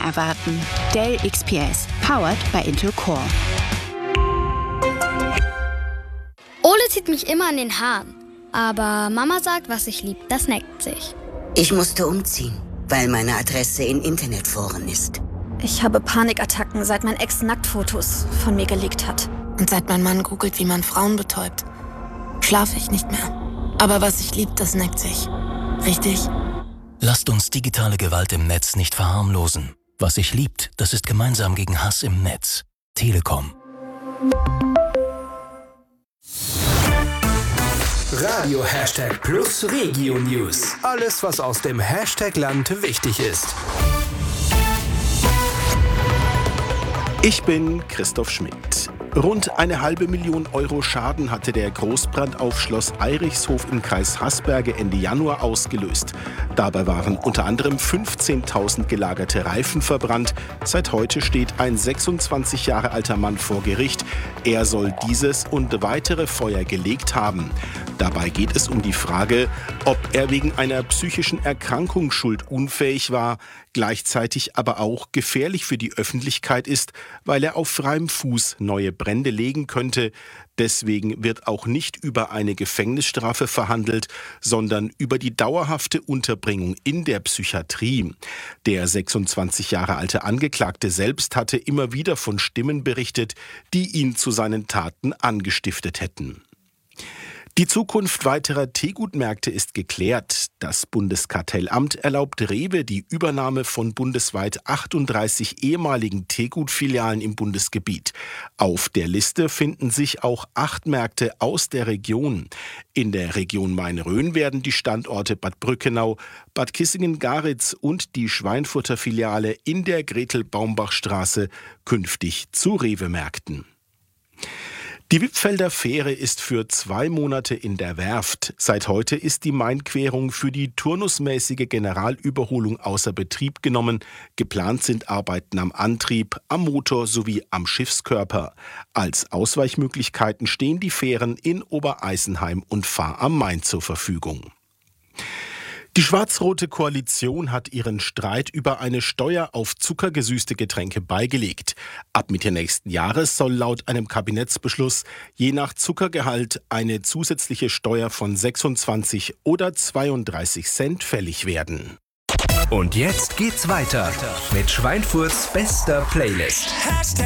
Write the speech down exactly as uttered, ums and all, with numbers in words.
erwarten. Dell X P S, powered by Intel Core. Ole zieht mich immer an den Haaren. Aber Mama sagt, was ich lieb, das neckt sich. Ich musste umziehen, weil meine Adresse in Internetforen ist. Ich habe Panikattacken, seit mein Ex Nacktfotos von mir gelegt hat. Und seit mein Mann googelt, wie man Frauen betäubt, schlafe ich nicht mehr. Aber was ich lieb, das neckt sich. Richtig? Lasst uns digitale Gewalt im Netz nicht verharmlosen. Was sich liebt, das ist gemeinsam gegen Hass im Netz. Telekom. Radio Hashtag Plus Regio News. Alles, was aus dem Hashtag-Land wichtig ist. Ich bin Christoph Schmidt. Rund eine halbe Million Euro Schaden hatte der Großbrand auf Schloss Eirichshof im Kreis Haßberge Ende Januar ausgelöst. Dabei waren unter anderem fünfzehntausend gelagerte Reifen verbrannt. Seit heute steht ein sechsundzwanzig Jahre alter Mann vor Gericht. Er soll dieses und weitere Feuer gelegt haben. Dabei geht es um die Frage, ob er wegen einer psychischen Erkrankung schuldunfähig war, gleichzeitig aber auch gefährlich für die Öffentlichkeit ist, weil er auf freiem Fuß neue Brände legen könnte. Deswegen wird auch nicht über eine Gefängnisstrafe verhandelt, sondern über die dauerhafte Unterbringung in der Psychiatrie. Der sechsundzwanzig Jahre alte Angeklagte selbst hatte immer wieder von Stimmen berichtet, die ihn zu seinen Taten angestiftet hätten. Die Zukunft weiterer Teegutmärkte ist geklärt. Das Bundeskartellamt erlaubt Rewe die Übernahme von bundesweit achtunddreißig ehemaligen Teegutfilialen im Bundesgebiet. Auf der Liste finden sich auch acht Märkte aus der Region. In der Region Main-Rhön werden die Standorte Bad Brückenau, Bad Kissingen-Garitz und die Schweinfurter Filiale in der Gretel-Baumbach-Straße künftig zu Rewe-Märkten. Die Wippfelder Fähre ist für zwei Monate in der Werft. Seit heute ist die Mainquerung für die turnusmäßige Generalüberholung außer Betrieb genommen. Geplant sind Arbeiten am Antrieb, am Motor sowie am Schiffskörper. Als Ausweichmöglichkeiten stehen die Fähren in Obereisenheim und Fahr am Main zur Verfügung. Die schwarz-rote Koalition hat ihren Streit über eine Steuer auf zuckergesüßte Getränke beigelegt. Ab Mitte nächsten Jahres soll laut einem Kabinettsbeschluss je nach Zuckergehalt eine zusätzliche Steuer von sechsundzwanzig oder zweiunddreißig Cent fällig werden. Und jetzt geht's weiter mit Schweinfurts bester Playlist.